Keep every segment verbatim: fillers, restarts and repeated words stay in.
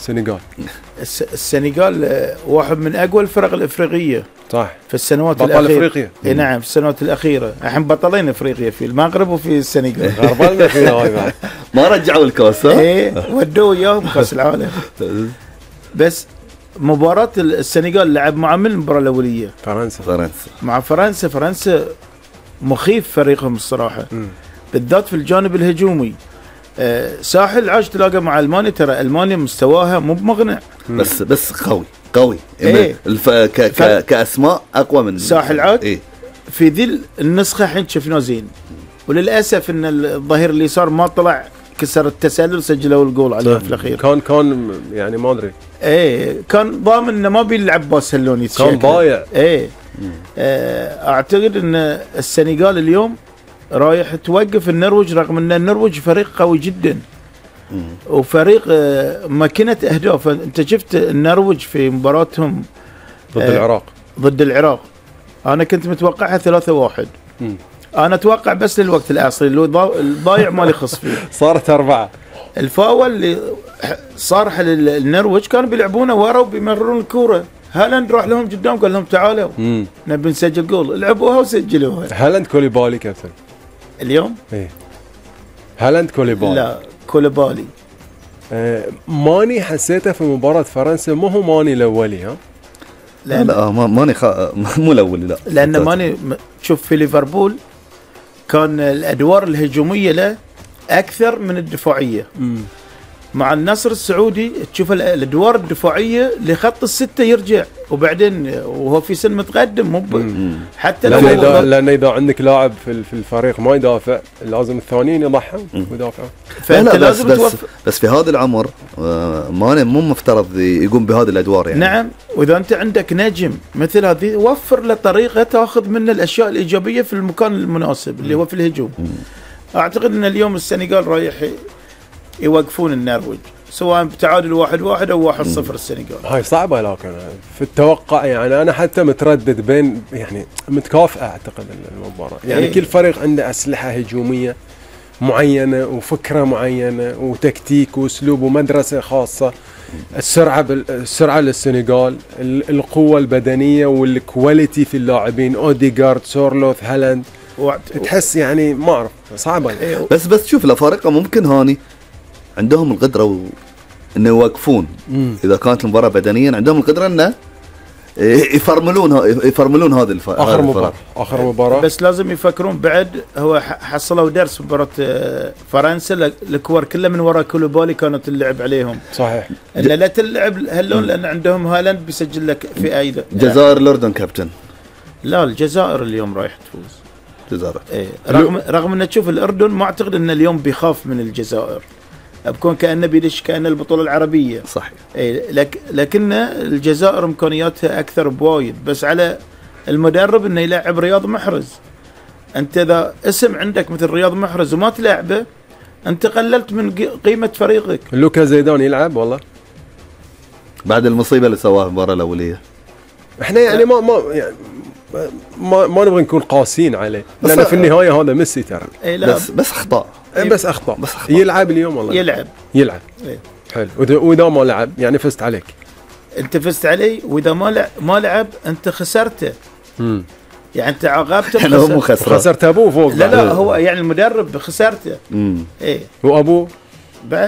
السنغال. السنغال واحد من اقوى الفرق الافريقيه صح في السنوات بطل الاخيره. افريقيا. اي نعم في السنوات الاخيره، الحين بطلين افريقيا في المغرب وفي السنغال. غربلنا فيها هاي بعد. ما رجعوا الكاس. ايه ودوه وياهم كاس العالم. بس مباراة السنغال لعب مع من المباراة الأولية؟ فرنسا. فرنسا مع فرنسا. فرنسا مخيف فريقهم الصراحة، م. بالذات في الجانب الهجومي. أه ساحل عاش تلاقى مع ألمانيا، ترى ألمانيا مستواها مو بمقنع، بس بس قوي قوي. إيه؟ الف... ك... ك... كأسماء أقوى من ساحل عاج. إيه؟ في ذي النسخة حين شفناه زين، وللأسف إن الظهير اللي صار ما طلع، كسر التسلل سجلوا الجول عليه في الأخير. كان كان يعني ما أدري. ايه كان ضامن انه ما بيلعب بارسلوني، كان ضايع. ايه آه اعتقد ان السنغال اليوم رايح توقف النرويج، رغم ان النرويج فريق قوي جدا مم. وفريق آه ماكينة اهداف. انت شفت النرويج في مباراتهم ضد آه العراق ضد العراق، انا كنت متوقعها ثلاثة واحد. مم. انا اتوقع بس للوقت الاصلي اللي الضايع ما يخص فيه. صارت أربعة. الفاول اللي صار حل النرويج كانوا بيلعبونه ورا وبيمررون الكوره، هالاند راح لهم قدام قال لهم تعالوا نبي نسجل جول، لعبوها وسجلوها. هالاند كوليبالي كابتن اليوم؟ ايه هالاند كوليبالي. لا كوليبالي. آه ماني حسيته في مباراة فرنسا مو هو ماني الاولي. ها لا لا ماني خ... مو الاولي لا، لان ماني تشوف في ليفربول كان الادوار الهجوميه له اكثر من الدفاعيه. مم. مع النصر السعودي تشوف الادوار الدفاعيه لخط السته يرجع، وبعدين وهو في سن متقدم مو حتى لو لان اذا لان اذا عندك لاعب في في الفريق ما يدافع لازم الثانيين يضحوا ويدافعوا. فانت لازم بس, بس, بس في هذا العمر ماني مو مفترض يقوم بهذه الادوار يعني. نعم، واذا انت عندك نجم مثل هذه وفر له طريقه تاخذ منه الاشياء الايجابيه في المكان المناسب اللي هو في الهجوم. مم. اعتقد ان اليوم السنغال رايح يوقفون النرويج سواء بتعادل واحد واحد او واحد صفر السنغال. هاي صعبه، لكن في التوقع يعني انا حتى متردد بين يعني متكافئه اعتقد المباراه، يعني إيه؟ كل فريق عنده اسلحه هجوميه معينه وفكره معينه وتكتيك واسلوب ومدرسه خاصه. السرعه السرعه للسنغال، القوه البدنيه والكواليتي في اللاعبين، اوديغارد، سورلوث، هالاند، تحس يعني ما اعرف صعبه يعني. إيه؟ بس بس تشوف الافارقه ممكن هاني عندهم القدره و... انه يوقفون. مم. اذا كانت المباراه بدنيا عندهم القدره انه يفرملون يفرملون هذا الف... اخر مباراه اخر مباراه بس لازم يفكرون بعد. هو حصلوا درس مباراه فرنسا، الكور كلها من وراء كولوبالي كانت اللعب عليهم. صحيح ان لا تلعب هاللون لان عندهم هالاند بيسجل لك في ايده. الجزائر الاردن كابتن. لا الجزائر اليوم رايح تفوز. الجزائر ايه رغم رغم ان تشوف الاردن ما اعتقد ان اليوم بيخاف من الجزائر، بكون كأنه بيدش كأنه البطولة العربية. صحيح. إيه لك لكن الجزائر إمكانياتها أكثر بوايد، بس على المدرب إنه يلعب رياض محرز. أنت إذا اسم عندك مثل رياض محرز وما تلعبه أنت قللت من قيمة فريقك. لوكا زيدان يلعب والله بعد المصيبة اللي سواها المباراة الأولية. إحنا يعني ما ما يعني ما ما نبغى نكون قاسين عليه، لأن في النهاية هذا ميسي ترى. إيه بس بس أخطاء. بس أخطاء. بس أخطاء. يلعب اليوم والله. يلعب. يلعب. إيه. حلو. وإذا ما لعب يعني فزت عليك. أنت فزت علي، وإذا ما لعب ما لعب أنت خسرته. امم. يعني أنت عاقبته. يعني هو مو خسر. خسرت أبوه فوق. لا لا هو يعني المدرب خسرته. امم. إيه. وأبوه بعد.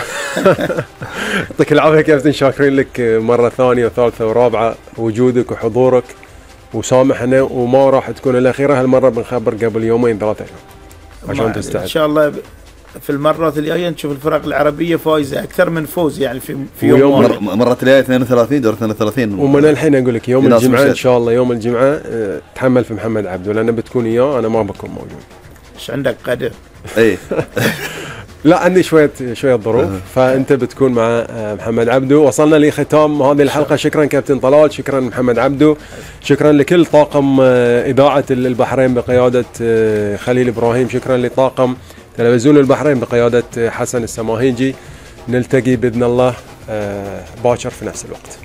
يعطيك العافية كابتن، شاكرين لك مرة ثانية وثالثة ورابعة وجودك وحضورك، وسامحنا وما راح تكون الأخيرة، هالمرة بنخبر قبل يومين ثلاثة عشان تستعد. إن شاء الله في المرات الجاية نشوف الفرق العربية فايزة أكثر من فوز يعني في في يوم, يوم مر مرات الجاية اثنين وثلاثين دور اثنين وثلاثين. ومن الحين أقول لك يوم الجمعة إن شاء الله، يوم الجمعة اه تحمل في محمد عبده لأنه بتكون إياه، أنا ما بكون موجود. إيش عندك قدر؟ إيه. لا عندي شوية شوية ظروف، فأنت بتكون مع محمد عبده. وصلنا لختام هذه الحلقة. شكرا كابتن طلال، شكرا محمد عبده، شكرا لكل طاقم إذاعة البحرين بقيادة خليل إبراهيم، شكرا لطاقم تلفزيون البحرين بقيادة حسن السماهيجي. نلتقي بإذن الله باكر في نفس الوقت.